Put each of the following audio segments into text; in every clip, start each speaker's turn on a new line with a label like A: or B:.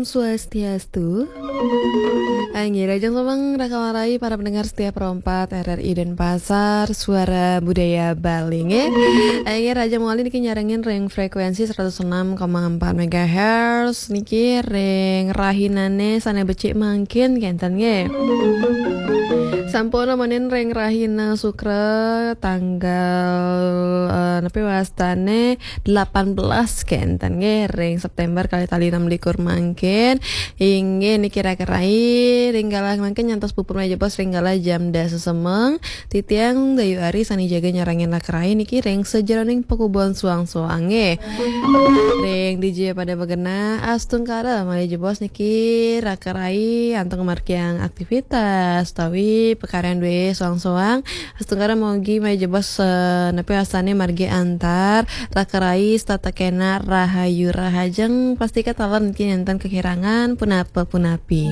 A: Om Swastiastu. Anggi Rajang Somang Rakamarai para pendengar setiap perempat RRI Denpasar Suara Budaya Bali nge. Anggi Raja Muali niki nyarengin ring frekuensi 106,4 MHz niki ring rahinane sana becik mangkin kenten nge. Sampurna manin ring rahina sukra tanggal napi wastane 18 kenten nge ring September kali tali 6 likur mangkin ingin kira-kirai ringgalah mangkin nyantos pupur meja bos ringgalah jam da sesemeng titiang dayu ari sani jaga nyarangin lakrai niki ring sejeroning pekubon suang-suange ring DJ pada bagena astung kara meja bos niki rakarai anteng markiang aktivitas tawi pekaran dwe suang-suang astung kara mogi meja bos napi asane margi antar rakarai stata kena rahayu rahajeng pasti katalan niki nyantan kehirangan punapi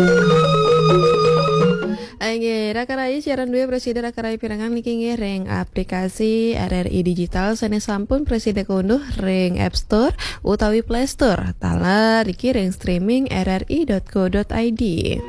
A: Aige rakarai siaran dua presiden rakarai pirangan niki ngereng aplikasi RRI digital sane sampun presiden keunduh ring App Store utawi Play Store tala niki ring streaming rri.co.id.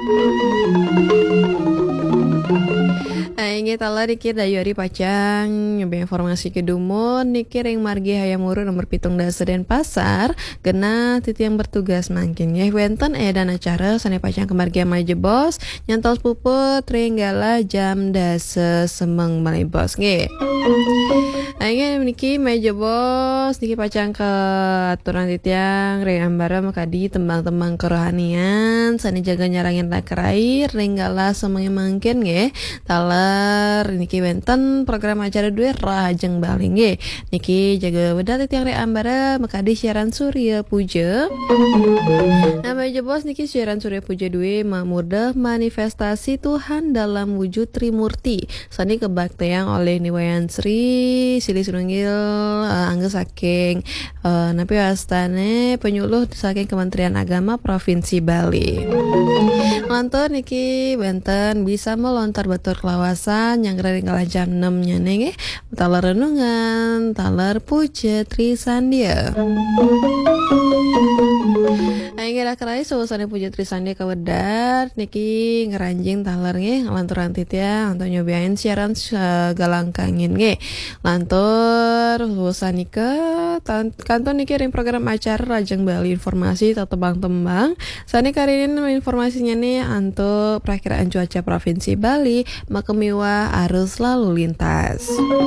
A: Aing tala dikir dayu ari pacang nyoba informasi kedumun niki ring margi hayamuru nomor 17 Denpasar gena titi yang bertugas mangkin nggih wenten edan acara sane pacang kemargi maje bos nyantos puput ring gala jam dase semeng malih bos nggih. Aing niki maje bos niki pacang ke aturan titiang ring ambara makadi tembang-tembang kerohanian sane jaga nyarangin lakrai ring gala semeng mangkin nggih talar niki wenten program acara dua rajeng Bali nggih niki jaga wedat titiang ring ambara makadi siaran Surya Puja nama aja bos niki siaran Surya Puja dua mamurda manifestasi Tuhan dalam wujud Trimurti sani kebaktian oleh Niwayan Sri Sili Sununggil angga saking napi astane penyuluh saking Kementerian Agama Provinsi Bali lantur niki benten bisa melontar batur kelawasan yang ring kalah jam 6 nya nenge talar renungan talar puja Trisandia Aing kira-kira suasana puja Trisandia kawedar niki ngeranjing talar nge lanturan titia untuk nyobain siaran galangkangin nge lantur suasanika kantor niki ring program acara Rajeng Bali informasi atau tembang-tembang sani karinin informasinya nih untuk perakiraan cuaca Provinsi Bali makemiwa arus lalu lintas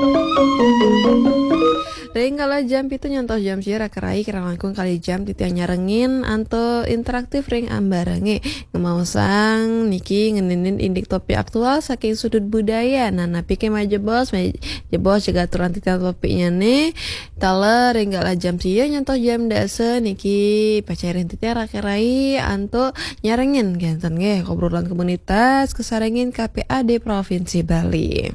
A: ring kala jam itu nyontoh jam siara kerai kira langkung kali jam titiang nyarengin anto interaktif ring ambarange ngemausang niki ngeninin indik topik aktual saking sudut budaya nah napi ke maje bos juga aturan titiang topiknya nih tala ring kala jam sia nyontoh jam dase niki pacarin titiang kerai anto nyarengin genten nge obrolan komunitas kesarengin KPAD Provinsi Bali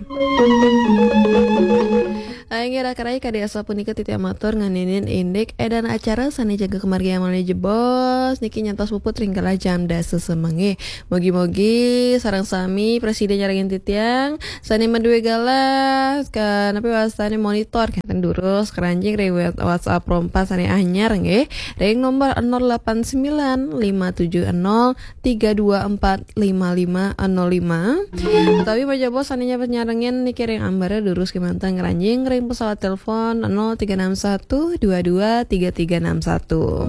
A: Aing kira-kira kadiasa punika titi amatur nganinin indik edan acara sani jaga kemargian manaje bos niki nyantos puput ringgala jam dase semengi mogi-mogi sarang sami presiden nyarangin titiang sani medue gala ke napi wastane monitor kenten durus keranjing rewet WhatsApp rompa sani anyar nggih ring nomor 08903243245505 utawi maja bos sani nyarengin niki ring ambara durus kemantan keranjing ring pesawat telepon 0361 22 3361.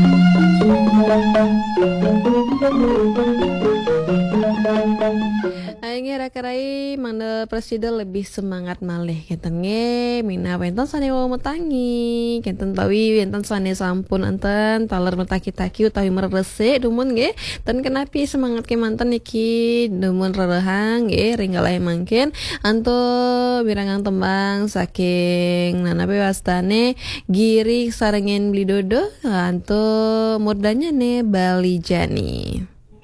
A: Aing rakarai mana presiden lebih semangat malih kenten nge mina wenten sane wo metangi kenten tawi wenten sane sampun enten taler metaki-taki utawi merese dumun nge ten kenapi semangat ke manten niki dumun rerehang nge ringgalai mangkin anto birangang tembang saking nanape wastane giri sarengin beli dodo anto murdanya ne Bali Jani